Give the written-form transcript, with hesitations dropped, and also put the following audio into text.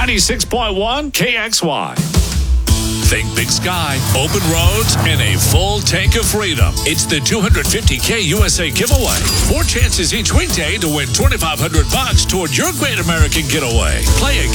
96.1 KXY. Think Big Sky, open roads, and a full tank of freedom. It's the 250K USA giveaway. 4 chances each weekday to win $2,500 toward your great American getaway. Play again.